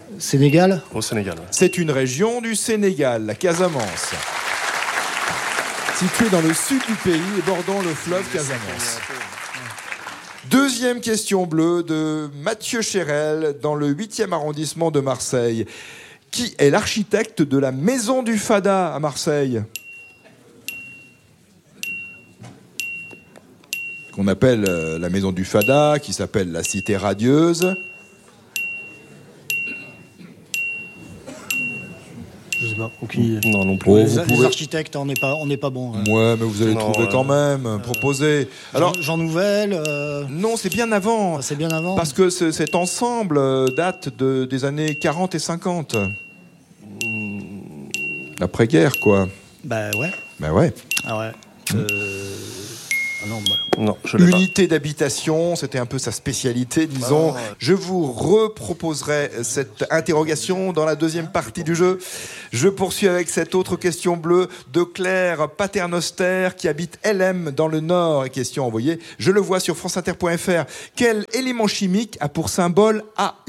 Sénégal ? Au Sénégal. Ouais. C'est une région du Sénégal, la Casamance. Située dans le sud du pays et bordant le fleuve Casamance. Deuxième question bleue de Mathieu Chérel, dans le 8e arrondissement de Marseille. Qui est l'architecte de la Maison du Fada à Marseille ? Qu'on appelle la Maison du Fada, qui s'appelle la Cité Radieuse. Je sais pas, aucune idée. Non, non plus. Oh, Les architectes, on n'est pas bon. Hein. Ouais, mais vous allez trouver quand même. Proposez. Alors, Jean Nouvel. non, c'est bien avant. C'est bien avant. Parce que cet ensemble date des années 40 et 50. L'après-guerre, quoi. Bah ouais. Bah ouais. Ah ouais. Ah non, non, je l'ai pas. Unité d'habitation, c'était un peu sa spécialité, disons. ouais. Je vous reproposerai cette interrogation dans la deuxième partie du jeu. Je poursuis avec cette autre question bleue de Claire Paternoster qui habite LM dans le Nord. Et question envoyée, je le vois sur franceinter.fr. Quel élément chimique a pour symbole AU ?